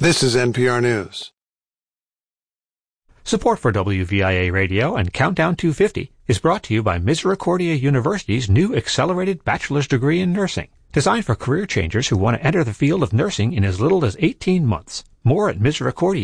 This is NPR News. Support for WVIA Radio and Countdown 250 is brought to you by Misericordia University's new accelerated bachelor's degree in nursing, designed for career changers who want to enter the field of nursing in as little as 18 months. More at Misericordia.